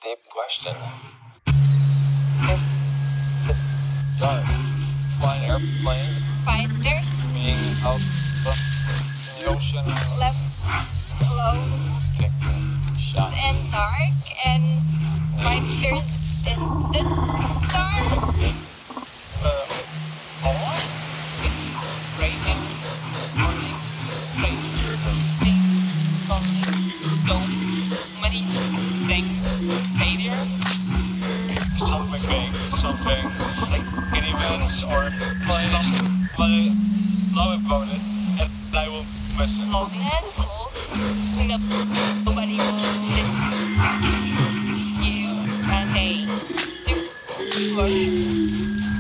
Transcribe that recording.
Deep question. Flying airplane. Spiders. Being out in the ocean. Left alone. Shot. And dark. And spiders in the dark. Almost? Raining. So many things. Failure. Something big. Something like an event or something. But I love about it and I will miss it. Loneliness. Nobody will listen to you. And they do work.